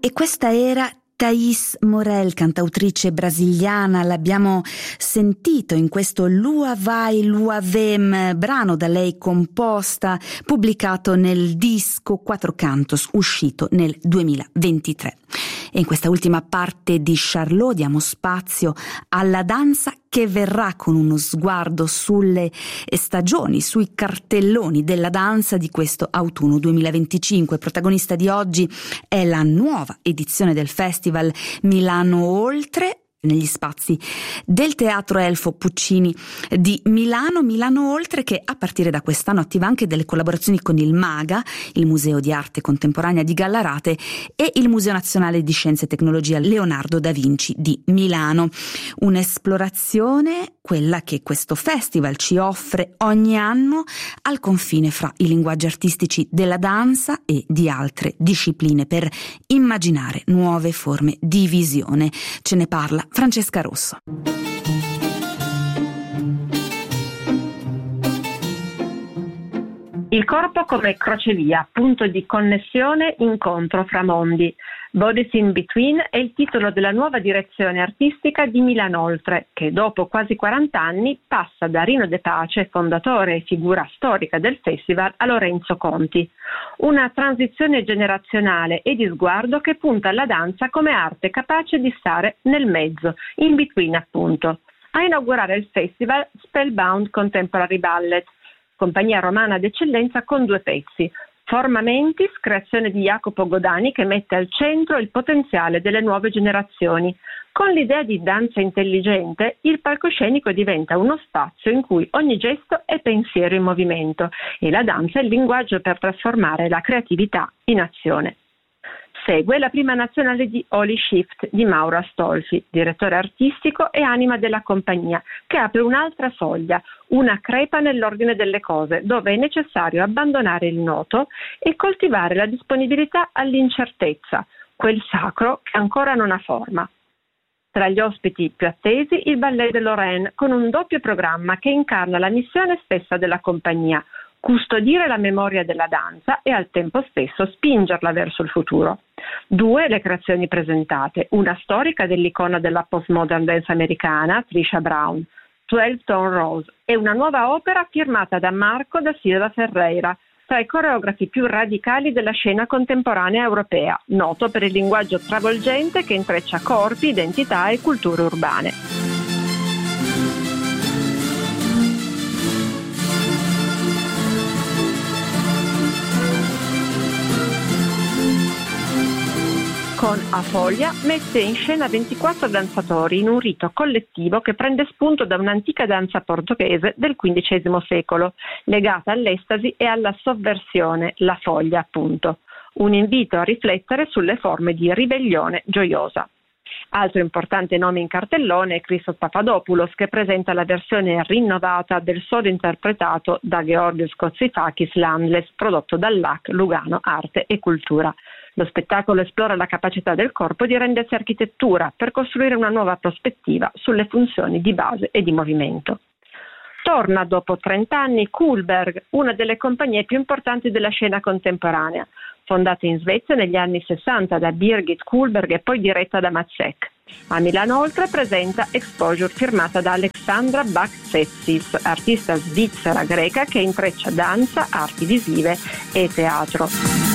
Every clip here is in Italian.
E questa era Thaís Morel, cantautrice brasiliana. L'abbiamo sentito in questo Lua Vai, Lua Vem, brano da lei composta, pubblicato nel disco Quattro Cantos, uscito nel 2023. E in questa ultima parte di Charlot diamo spazio alla danza che verrà, con uno sguardo sulle stagioni, sui cartelloni della danza di questo autunno 2025. Protagonista di oggi è la nuova edizione del Festival Milano Oltre, negli spazi del Teatro Elfo Puccini di Milano Oltre, che a partire da quest'anno attiva anche delle collaborazioni con il MAGA, il Museo di Arte Contemporanea di Gallarate, e il Museo Nazionale di Scienze e Tecnologia Leonardo da Vinci di Milano. Un'esplorazione, quella che questo festival ci offre ogni anno, al confine fra i linguaggi artistici della danza e di altre discipline, per immaginare nuove forme di visione. Ce ne parla Francesca Rosso. Il corpo come crocevia, punto di connessione, incontro fra mondi. Bodies in Between è il titolo della nuova direzione artistica di Milano Oltre, che dopo quasi 40 anni passa da Rino De Pace, fondatore e figura storica del festival, a Lorenzo Conti. Una transizione generazionale e di sguardo che punta alla danza come arte capace di stare nel mezzo, in between appunto. A inaugurare il festival Spellbound Contemporary Ballet, compagnia romana d'eccellenza con 2 pezzi. Forma Mentis, creazione di Jacopo Godani, che mette al centro il potenziale delle nuove generazioni. Con l'idea di danza intelligente, il palcoscenico diventa uno spazio in cui ogni gesto è pensiero in movimento e la danza è il linguaggio per trasformare la creatività in azione. Segue la prima nazionale di Holy Shift di Mauro Astolfi, direttore artistico e anima della compagnia, che apre un'altra soglia, una crepa nell'ordine delle cose, dove è necessario abbandonare il noto e coltivare la disponibilità all'incertezza, quel sacro che ancora non ha forma. Tra gli ospiti più attesi, il Ballet de Lorraine, con un doppio programma che incarna la missione stessa della compagnia: custodire la memoria della danza e al tempo stesso spingerla verso il futuro. 2 le creazioni presentate, una storica dell'icona della postmodern dance americana, Trisha Brown, 12 Tone Rose, e una nuova opera firmata da Marco da Silva Ferreira, tra i coreografi più radicali della scena contemporanea europea, noto per il linguaggio travolgente che intreccia corpi, identità e culture urbane. Con A Foglia mette in scena 24 danzatori in un rito collettivo che prende spunto da un'antica danza portoghese del XV secolo, legata all'estasi e alla sovversione, la foglia appunto. Un invito a riflettere sulle forme di ribellione gioiosa. Altro importante nome in cartellone è Christos Papadopoulos, che presenta la versione rinnovata del solo interpretato da Georgios Kotsifakis Landless, prodotto dall'AC Lugano Arte e Cultura. Lo spettacolo esplora la capacità del corpo di rendersi architettura per costruire una nuova prospettiva sulle funzioni di base e di movimento. Torna dopo 30 anni Kullberg, una delle compagnie più importanti della scena contemporanea, fondata in Svezia negli anni 60 da Birgit Kullberg e poi diretta da Matsek. A Milano Oltre presenta Exposure, firmata da Alexandra Bak-Tsetsis, artista svizzera greca che intreccia danza, arti visive e teatro.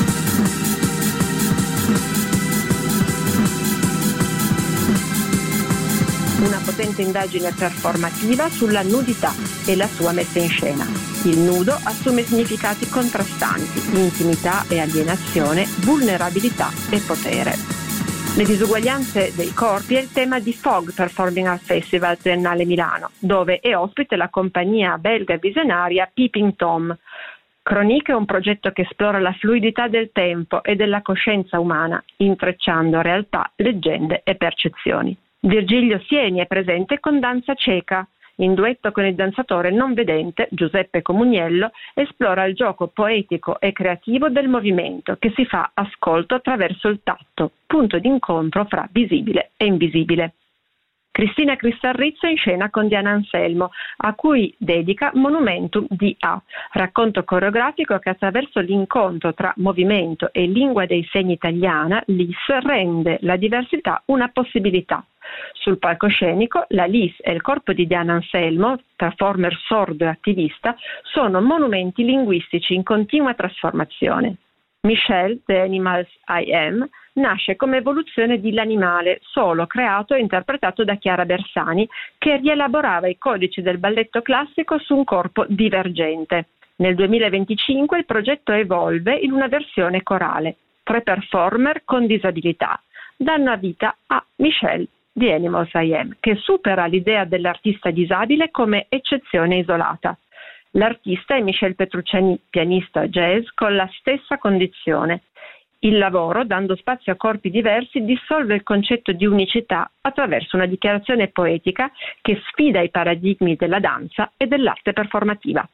Una potente indagine performativa sulla nudità e la sua messa in scena. Il nudo assume significati contrastanti: intimità e alienazione, vulnerabilità e potere. Le disuguaglianze dei corpi è il tema di Fog Performing Arts Festival Triennale Milano, dove è ospite la compagnia belga visionaria Peeping Tom. Chronique è un progetto che esplora la fluidità del tempo e della coscienza umana, intrecciando realtà, leggende e percezioni. Virgilio Sieni è presente con Danza Cieca. In duetto con il danzatore non vedente Giuseppe Comuniello esplora il gioco poetico e creativo del movimento che si fa ascolto attraverso il tatto, punto d'incontro fra visibile e invisibile. Cristina Cristarrizzo in scena con Diana Anselmo, a cui dedica Monumentum D.A., racconto coreografico che attraverso l'incontro tra movimento e lingua dei segni italiana, LIS, rende la diversità una possibilità. Sul palcoscenico, la LIS e il corpo di Diana Anselmo, performer sordo e attivista, sono monumenti linguistici in continua trasformazione. Michelle, The Animals I Am, nasce come evoluzione di L'Animale, solo creato e interpretato da Chiara Bersani, che rielaborava i codici del balletto classico su un corpo divergente. Nel 2025 il progetto evolve in una versione corale. 3 performer con disabilità danno vita a Michelle, The Animals I Am, che supera l'idea dell'artista disabile come eccezione isolata. L'artista è Michelle Petrucciani, pianista jazz con la stessa condizione. Il lavoro, dando spazio a corpi diversi, dissolve il concetto di unicità attraverso una dichiarazione poetica che sfida i paradigmi della danza e dell'arte performativa.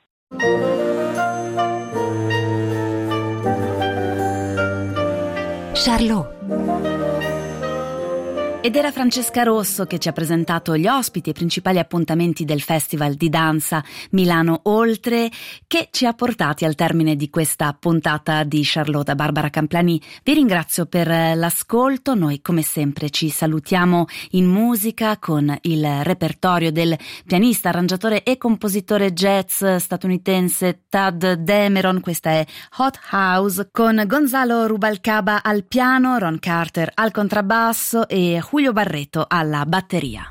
Charlot. Ed era Francesca Rosso che ci ha presentato gli ospiti e i principali appuntamenti del Festival di Danza Milano Oltre, che ci ha portati al termine di questa puntata di Charlot. Da Barbara Camplani vi ringrazio per l'ascolto. Noi come sempre ci salutiamo in musica con il repertorio del pianista, arrangiatore e compositore jazz statunitense Tad Dameron. Questa è Hot House con Gonzalo Rubalcaba al piano, Ron Carter al contrabbasso e Julio Barreto alla batteria.